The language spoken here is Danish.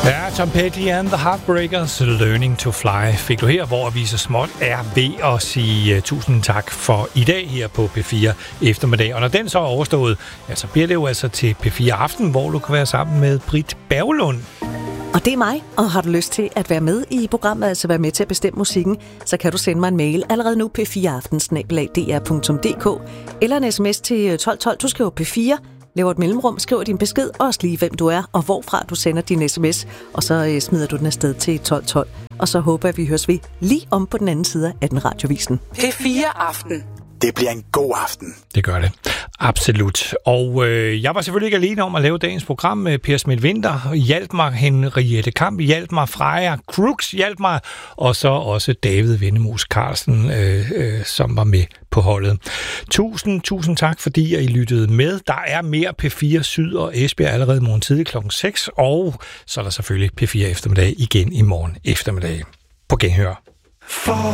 Ja, Tom Petty and the Heartbreakers, Learning to Fly, fik du her, hvor vi så småt er ved at sige tusind tak for i dag her på P4 eftermiddag. Og når den så er overstået, ja, så bliver det jo altså til P4 Aften, hvor du kan være sammen med Britt Berglund. Og det er mig, og har du lyst til at være med i programmet, altså være med til at bestemme musikken, så kan du sende mig en mail allerede nu p4aften@dr.dk eller en sms til 1212. Du skriver P4, laver et mellemrum, skriver din besked, og også lige hvem du er, og hvorfra du sender din sms, og så smider du den afsted til 1212. Og så håber jeg, vi høres ved lige om på den anden side af den radiovisen. P4 Aften. Det bliver en god aften. Det gør det. Absolut. Og jeg var selvfølgelig ikke alene om at lave dagens program. Per Schmidt Winther hjalp mig, Henriette Kamp hjalp mig, Freja Crooks hjalp mig, og så også David Vendemus Carlsen, som var med på holdet. Tusind tak, fordi I lyttede med. Der er mere P4 Syd og Esbjerg allerede morgen tidlig kl. 6, og så er der selvfølgelig P4 eftermiddag igen i morgen eftermiddag. På genhør.